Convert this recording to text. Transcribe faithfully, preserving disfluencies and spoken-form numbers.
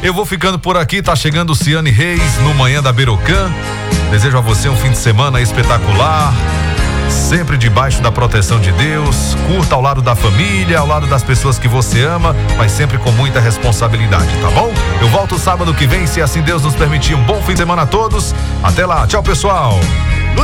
Eu vou ficando por aqui, tá chegando o Ciane Reis no Manhã da Berocan. Desejo a você um fim de semana espetacular, sempre debaixo da proteção de Deus. Curta ao lado da família, ao lado das pessoas que você ama, mas sempre com muita responsabilidade, tá bom? Eu volto sábado que vem, se assim Deus nos permitir. Um bom fim de semana a todos. Até lá, tchau, pessoal.